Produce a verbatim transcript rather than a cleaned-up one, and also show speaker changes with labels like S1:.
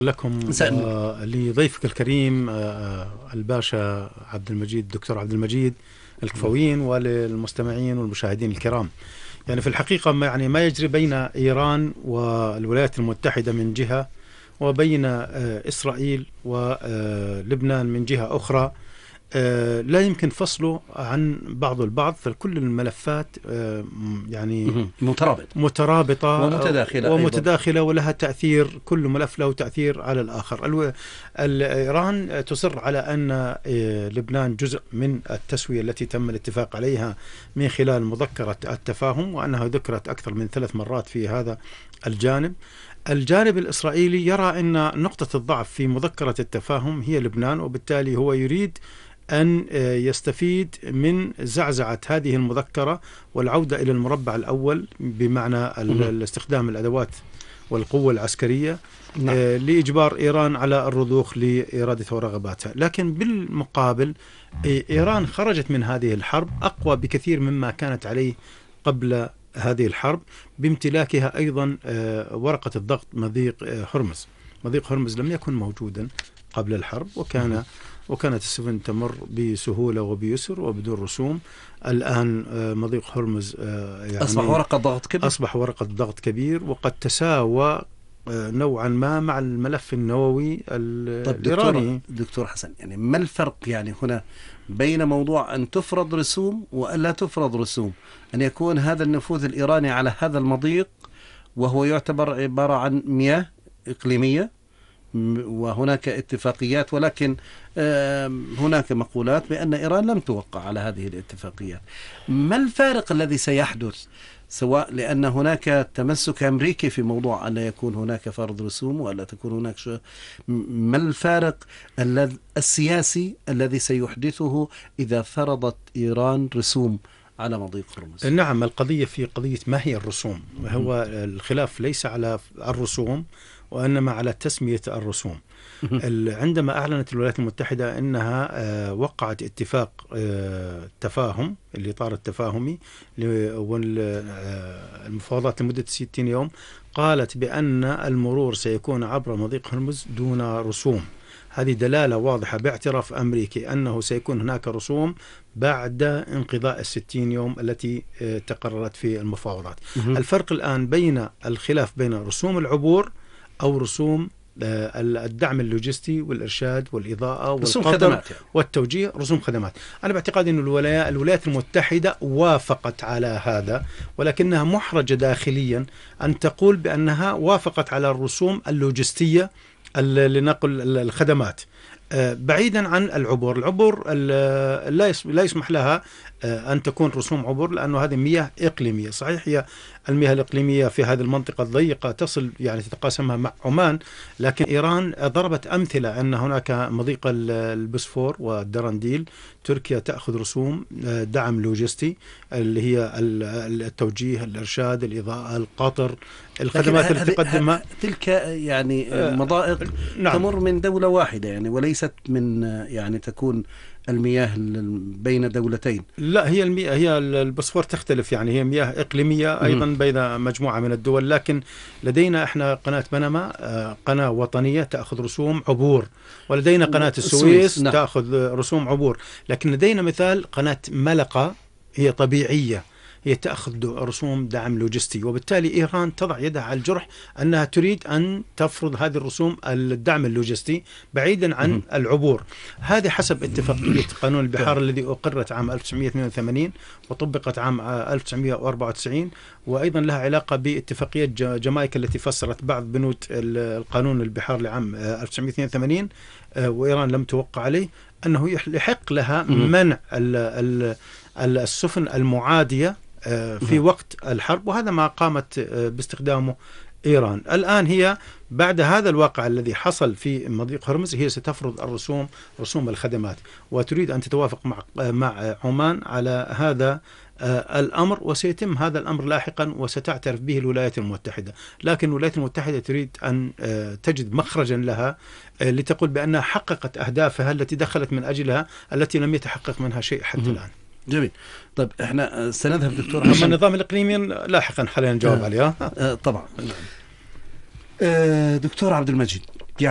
S1: لكم آه لضيفك الكريم آه الباشا عبد المجيد الدكتور عبد المجيد الكفوين، وللمستمعين والمشاهدين الكرام. يعني في الحقيقة ما يعني ما يجري بين إيران والولايات المتحدة من جهة، وبين آه إسرائيل ولبنان من جهة أخرى، آه لا يمكن فصله عن بعض البعض، فكل الملفات آه يعني
S2: مترابطة
S1: مترابطة
S2: ومتداخلة
S1: ومتداخلة ولها تأثير، كل ملف له تأثير على الآخر. إيران تصر على أن آه لبنان جزء من التسوية التي تم الاتفاق عليها من خلال مذكرة التفاهم، وأنها ذكرت أكثر من ثلاث مرات في هذا الجانب. الجانب الإسرائيلي يرى أن نقطة الضعف في مذكرة التفاهم هي لبنان، وبالتالي هو يريد أن يستفيد من زعزعة هذه المذكرة والعودة إلى المربع الأول، بمعنى الاستخدام الأدوات والقوة العسكرية نعم. لإجبار إيران على الرضوخ لإرادتها ورغباتها. لكن بالمقابل إيران خرجت من هذه الحرب أقوى بكثير مما كانت عليه قبل هذه الحرب، بامتلاكها أيضا ورقة الضغط مضيق هرمز. مضيق هرمز لم يكن موجودا قبل الحرب، وكان وكانت السفن تمر بسهولة وبيسر وبدون رسوم. الآن مضيق هرمز يعني
S2: أصبح ورقة ضغط كبير
S1: أصبح ورقة ضغط كبير، وقد تساوى نوعا ما مع الملف النووي الإيراني.
S2: دكتور, دكتور حسن، يعني ما الفرق يعني هنا بين موضوع أن تفرض رسوم وألا تفرض رسوم؟ أن يكون هذا النفوذ الإيراني على هذا المضيق وهو يعتبر عبارة عن مياه إقليمية، وهناك اتفاقيات، ولكن هناك مقولات بأن إيران لم توقع على هذه الاتفاقيات. ما الفارق الذي سيحدث، سواء لأن هناك تمسك أمريكي في موضوع أن يكون هناك فرض رسوم ولا تكون هناك شو؟ ما الفارق السياسي الذي سيحدثه إذا فرضت إيران رسوم على مضيق هرمز؟
S1: نعم، القضية في قضية ما هي الرسوم. هو الخلاف ليس على الرسوم وإنما على تسمية الرسوم. عندما أعلنت الولايات المتحدة أنها وقعت اتفاق تفاهم، الإطار التفاهمي والمفاوضات لمدة ستين يوم، قالت بأن المرور سيكون عبر مضيق هرمز دون رسوم. هذه دلالة واضحة باعتراف أمريكي أنه سيكون هناك رسوم بعد انقضاء الستين يوم التي تقررت في المفاوضات. الفرق الآن بين الخلاف بين رسوم العبور أو رسوم الدعم اللوجستي والإرشاد والإضاءة والقطر والتوجيه، رسوم خدمات. أنا باعتقادي أن الولايات المتحدة وافقت على هذا، ولكنها محرجة داخليا أن تقول بأنها وافقت على الرسوم اللوجستية لنقل الخدمات بعيدا عن العبور. العبور لا يسمح لها أن تكون رسوم عبور، لأنه هذه مياه إقليمية. صحيح هي المياه الإقليمية في هذه المنطقة الضيقة تصل يعني تتقاسمها مع عمان، لكن إيران ضربت أمثلة أن هناك مضيق البوسفور والدرنديل، تركيا تأخذ رسوم دعم لوجستي اللي هي التوجيه، الإرشاد، الإضاءة، القطر، الخدمات التي تقدمها.
S2: تلك يعني مضائق نعم. تمر من دولة واحدة يعني، وليست من يعني تكون المياه بين دولتين.
S1: لا، هي المياه هي البوسفور تختلف، يعني هي مياه إقليمية أيضا م. بين مجموعة من الدول. لكن لدينا إحنا قناة بنما قناة وطنية تأخذ رسوم عبور، ولدينا قناة السويس نعم. تأخذ رسوم عبور. لكن لدينا مثال قناة ملقا هي طبيعية، هي تأخذ رسوم دعم لوجستي، وبالتالي إيران تضع يدها على الجرح أنها تريد أن تفرض هذه الرسوم الدعم اللوجستي بعيدا عن م- العبور. هذا حسب اتفاقية قانون البحار الذي أقرت عام ألف وتسعمائة واثنين وثمانين وطبقت عام ألف وتسعمائة وأربعة وتسعين، وأيضا لها علاقة باتفاقية جامايكا التي فسرت بعض بنود القانون البحار لعام ألف وتسعمائة واثنين وثمانين وإيران لم توقع عليه، أنه يحق لها منع السفن المعادية في وقت الحرب، وهذا ما قامت باستخدامه إيران. الآن هي بعد هذا الواقع الذي حصل في مضيق هرمز هي ستفرض الرسوم، رسوم الخدمات، وتريد أن تتوافق مع مع عمان على هذا الأمر، وسيتم هذا الأمر لاحقا وستعترف به الولايات المتحدة. لكن الولايات المتحدة تريد أن تجد مخرجا لها لتقول بأنها حققت أهدافها التي دخلت من أجلها، التي لم يتحقق منها شيء حتى الآن.
S2: جميل. طيب احنا سنذهب دكتور
S1: حسن. النظام الإقليمي لاحقا حاليا نجاوب
S2: آه.
S1: عليها.
S2: آه طبعا. آه دكتور عبد المجيد،